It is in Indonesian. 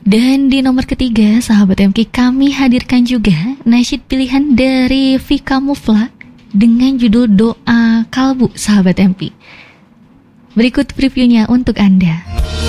Dan di nomor ketiga, sahabat MK, kami hadirkan juga nasyid pilihan dari Vika Mufla dengan judul Doa Kalbu, sahabat MP. Berikut previewnya untuk Anda.